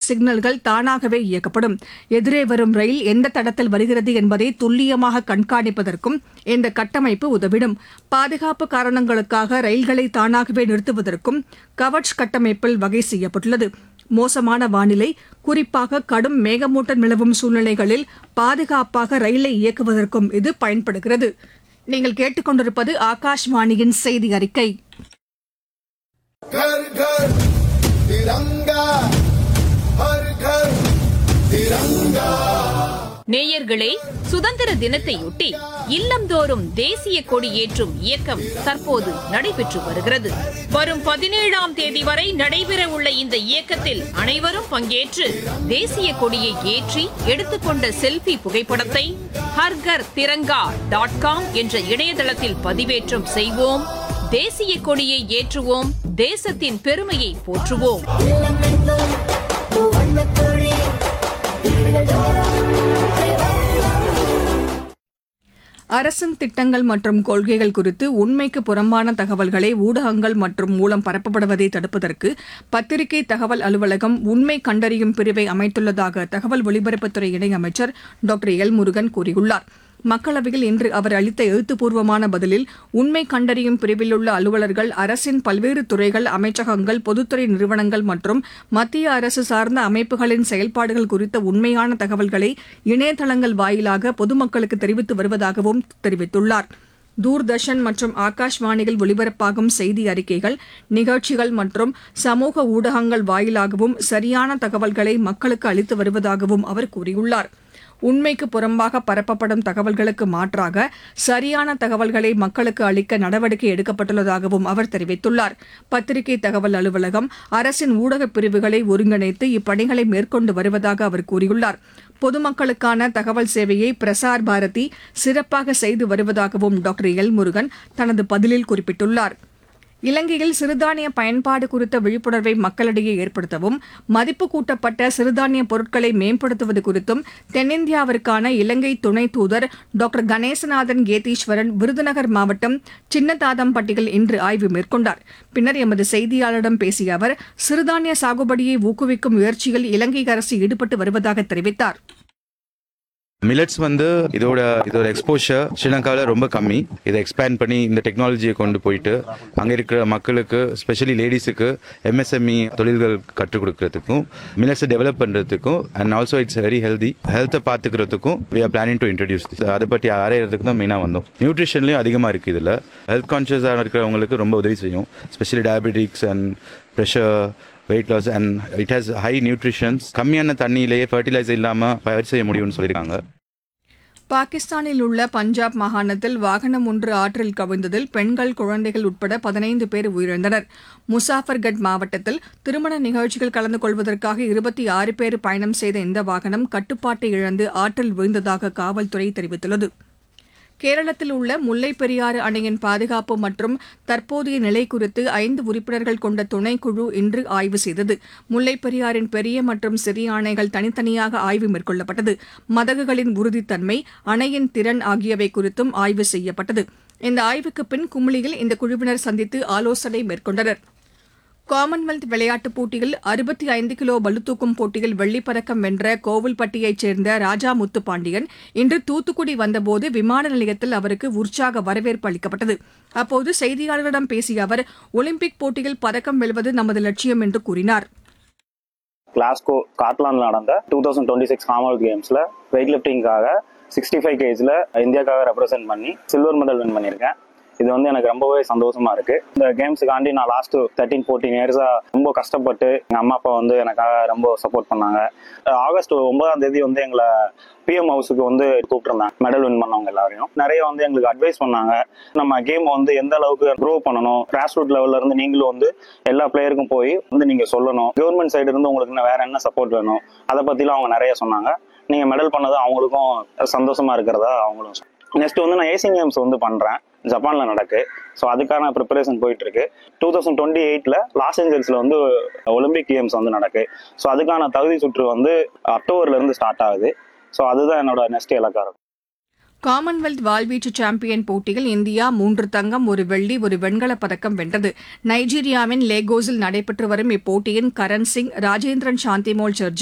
சிக்னல்கள் தானாகவே இயக்கப்படும். எதிரே வரும் ரயில் எந்த தடத்தில் வருகிறது என்பதை துல்லியமாக கண்காணிப்பதற்கும் இந்த கட்டமைப்பு உதவிடும். பாதுகாப்பு காரணங்களுக்காக ரயில்களை தானாகவே நிறுத்துவதற்கும் கவச் கட்டமைப்பில் வகை செய்யப்பட்டுள்ளது. மோசமான வானிலை, குறிப்பாக கடும் மேகமூட்டம் நிலவும் சூழ்நிலைகளில் பாதுகாப்பாக ரயிலை இயக்குவதற்கும் இது பயன்படுகிறது. நீங்கள் கேட்டுக்கொண்டிருப்பது ஆகாஷ்வாணியின் செய்தி அறிக்கை. घर घर तिरंगा, हर घर तिरंगा. நேயர்களே, சுதந்திர தினத்தையொட்டி இல்லந்தோறும் தேசிய கொடி ஏற்றும் இயக்கம் தற்போது நடைபெற்று வருகிறது. வரும் 17ஆம் தேதி வரை நடைபெறவுள்ள இந்த இயக்கத்தில் அனைவரும் பங்கேற்று தேசிய கொடியை ஏற்றி எடுத்துக்கொண்ட செல்ஃபி புகைப்படத்தை ஹர்கர் திரங்கா.com என்ற இணையதளத்தில் பதிவேற்றம் செய்வோம். தேசிய கொடியை ஏற்றுவோம். தேசத்தின் பெருமையை போற்றுவோம். அரசின் திட்டங்கள் மற்றும் கொள்கைகள் குறித்து உண்மைக்கு புறம்பான தகவல்களை ஊடகங்கள் மற்றும் மூலம் பரப்பப்படுவதை தடுப்பதற்கு பத்திரிகை தகவல் அலுவலகம் உண்மை கண்டறியும் பிரிவை அமைத்துள்ளதாக தகவல் ஒலிபரப்புத்துறை இணையமைச்சர் டாக்டர் எல் முருகன் கூறியுள்ளார். மக்களவையில் இன்று அவர் அளித்த எழுத்துப்பூர்வமான பதிலில் உண்மை கண்டறியும் பிரிவில் உள்ள அலுவலர்கள் அரசின் பல்வேறு துறைகள், அமைச்சகங்கள், பொதுத்துறை நிறுவனங்கள் மற்றும் மத்திய அரசு சார்ந்த அமைப்புகளின் செயல்பாடுகள் குறித்த உண்மையான தகவல்களை இணையதளங்கள் வாயிலாக பொதுமக்களுக்கு தெரிவித்து வருவதாகவும் தெரிவித்துள்ளார். தூர்தர்ஷன் மற்றும் ஆகாஷ்வாணியில் ஒலிபரப்பாகும் செய்தி அறிக்கைகள், நிகழ்ச்சிகள் மற்றும் சமூக ஊடகங்கள் வாயிலாகவும் சரியான தகவல்களை மக்களுக்கு அளித்து வருவதாகவும் அவர் கூறியுள்ளார். உண்மைக்கு புறம்பாக பரப்பப்படும் தகவல்களுக்கு மாற்றாக சரியான தகவல்களை மக்களுக்கு அளிக்க நடவடிக்கை எடுக்கப்பட்டுள்ளதாகவும் அவர் தெரிவித்துள்ளார். பத்திரிகை தகவல் அலுவலகம் அரசின் ஊடகப் பிரிவுகளை ஒருங்கிணைத்து இப்பணிகளை மேற்கொண்டு வருவதாக அவர் கூறியுள்ளார். பொதுமக்களுக்கான தகவல் சேவையை பிரசார் பாரதி சிறப்பாக செய்து வருவதாகவும் டாக்டர் எல் முருகன் தனது பதிலில் குறிப்பிட்டுள்ளார். இலங்கையில் சிறுதானிய பயன்பாடு குறித்த விழிப்புணர்வை மக்களிடையே ஏற்படுத்தவும், மதிப்பு கூட்டப்பட்ட சிறுதானிய பொருட்களை மேம்படுத்துவது குறித்தும் தென்னிந்தியாவிற்கான இலங்கை துணை தூதர் டாக்டர் கணேசநாதன் கேதீஸ்வரன் விருதுநகர் மாவட்டம் சின்னதாதம்பட்டியில் இன்று ஆய்வு மேற்கொண்டார். பின்னர் எமது செய்தியாளரிடம் பேசிய அவர், சிறுதானிய சாகுபடியை ஊக்குவிக்கும் முயற்சியில் இலங்கை அரசு ஈடுபட்டு வருவதாக தெரிவித்தார். மில்லட்ஸ் இதோட எக்ஸ்போஷர் ஸ்ரீலங்காவில் ரொம்ப கம்மி. இதை எக்ஸ்பேண்ட் பண்ணி இந்த டெக்னாலஜியை கொண்டு போயிட்டு அங்கே இருக்கிற மக்களுக்கு, ஸ்பெஷலி லேடிஸுக்கு எம்எஸ்எம்இ தொழில்கள் கற்றுக் கொடுக்கறதுக்கும், மில்லட்ஸை டெவலப் பண்ணுறதுக்கும் அண்ட் ஆல்சோ இட்ஸ் வெரி ஹெல்த்தை பார்த்துக்கிறதுக்கும் we are planning to introduce this. அதை பற்றி ஆராயறதுக்கு தான் மெயினாக வந்தோம். நியூட்ரிஷன்லேயும் அதிகமாக இருக்குது. இதில் ஹெல்த் கான்ஷியஸாக இருக்கிறவங்களுக்கு ரொம்ப உதவி செய்யும். Specially diabetics and pressure, weight loss and it has high nutritions. கம்மியான தண்ணியிலேயே ஃபர்டிலைசர் இல்லாமல் பயிர் செய்ய முடியும்னு சொல்லியிருக்காங்க. பாகிஸ்தானில் உள்ள பஞ்சாப் மாகாணத்தில் வாகனம் ஒன்று ஆற்றில் கவிழ்ந்ததில் பெண்கள், குழந்தைகள் உட்பட 15 பேர் உயிரிழந்தனர். முசாஃபர்கட் மாவட்டத்தில் திருமண நிகழ்ச்சிகள் கலந்து கொள்வதற்காக 26 பேர் பயணம் செய்த இந்த வாகனம் கட்டுப்பாட்டை இழந்து ஆற்றில் விழுந்ததாக காவல்துறை தெரிவித்துள்ளது. கேரளத்தில் உள்ள முல்லைப் பெரியாறு அணையின் பாதுகாப்பு மற்றும் தற்போதைய நிலை குறித்து 5 உறுப்பினர்கள் கொண்ட துணைக்குழு இன்று ஆய்வு செய்தது. முல்லைப் பெரியாறின் பெரிய மற்றும் சிறிய அணைகள் தனித்தனியாக ஆய்வு மேற்கொள்ளப்பட்டது. மதகுகளின் உறுதித்தன்மை, அணையின் திறன் ஆகியவை குறித்தும் ஆய்வு செய்யப்பட்டது. இந்த ஆய்வுக்கு பின் குமுளியில் இந்த குழுவினர் சந்தித்து ஆலோசனை மேற்கொண்டனர். காமன்வெல்த் விளையாட்டுப் போட்டியில் 65 கிலோ பளுதூக்கும் போட்டியில் வெள்ளிப் பதக்கம் வென்ற கோவில்பட்டியைச் சேர்ந்த ராஜா முத்துப்பாண்டியன் இன்று தூத்துக்குடி வந்தபோது விமான நிலையத்தில் அவருக்கு உற்சாக வரவேற்பு அளிக்கப்பட்டது. அப்போது செய்தியாளர்களிடம் பேசிய அவர், ஒலிம்பிக் போட்டியில் பதக்கம் வெல்வது நமது லட்சியம் என்று கூறினார். கிளாஸ்கோ ஸ்காட்லாந்தில் நடந்த 2026 காமன்வெல்த் கேம்ஸ்ல வெயிட் லிஃப்டிங்காக 65 kgல இந்தியாவுக்காக ரெப்ரசென்ட் பண்ணி சில்வர் மெடல் வின் பண்ணியிருக்கேன். இது எனக்கு ரொம்பவே சந்தோஷமா இருக்கு. இந்த கேம்ஸுக்காண்டி நான் லாஸ்ட் 13-14 இயர்ஸா ரொம்ப கஷ்டப்பட்டு எங்க அம்மா அப்பா எனக்காக ரொம்ப சப்போர்ட் பண்ணாங்க. ஆகஸ்ட் 9ஆம் தேதி எங்களை பிஎம் ஹவுஸுக்கு கூப்பிட்டுருந்தாங்க. மெடல் வின் பண்ணவங்க எல்லாரையும் நிறைய எங்களுக்கு அட்வைஸ் பண்ணாங்க. நம்ம கேம் எந்த அளவுக்கு க்ரோ பண்ணணும், கிராஸ் ரூட் லெவல்ல இருந்து நீங்களும் எல்லா பிளேயருக்கும் போய் நீங்க சொல்லணும். கவர்மெண்ட் சைடு இருந்து உங்களுக்கு வேற என்ன சப்போர்ட் வேணும், அதை பத்திலாம் அவங்க நிறைய சொன்னாங்க. நீங்க மெடல் பண்ணது அவங்களுக்கும் சந்தோஷமா இருக்கிறதா அவங்களும். நெக்ஸ்ட் நான் ஏசியன் கேம்ஸ் பண்றேன், ஜப்பான்ல நடக்கு. ஸோ அதுக்கான ப்ரிப்பரேஷன் போயிட்டு இருக்கு. 2028ல லாஸ் ஏஞ்சல்ஸ்ல ஒலிம்பிக் கேம்ஸ் நடக்கு. ஸோ அதுக்கான தகுதி சுற்று அக்டோபர்ல இருந்து ஸ்டார்ட் ஆகுது. ஸோ அதுதான் என்னோட நெக்ஸ்ட் இலக்கா இருக்கும். காமன்வெல்த் வாள்வீச்சு சாம்பியன் போட்டியில் இந்தியா 3 தங்கம், 1 வெள்ளி, 1 வெண்கலப் பதக்கம் வென்றது. நைஜீரியாவின் லேகோஸில் நடைபெற்று வரும் இப்போட்டியின் கரண் சிங், ராஜேந்திரன் சாந்திமோல் சர்ஜி